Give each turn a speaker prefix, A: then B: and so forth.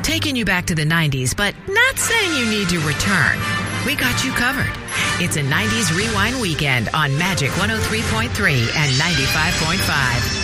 A: Taking you back to the 90s, but not saying you need to return. We got you covered. It's a 90s Rewind weekend on Magic 103.3 and 95.5.